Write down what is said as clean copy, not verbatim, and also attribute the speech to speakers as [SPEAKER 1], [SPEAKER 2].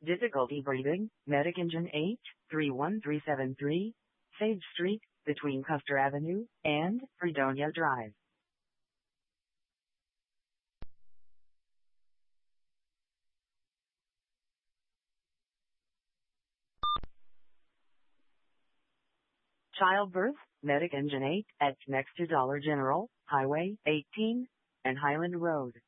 [SPEAKER 1] Difficulty breathing, Medic Engine 8, 31373, Sage Street, between Custer Avenue and Fredonia Drive. Childbirth, Medic Engine 8, at next to Dollar General, Highway 18, and Highland Road.